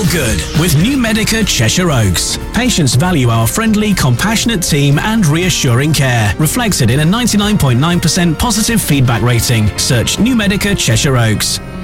good with New Medica Cheshire Oaks. Patients value our friendly, compassionate team and reassuring care, reflected in a 99.9% positive feedback rating. Search New Medica Cheshire Oaks.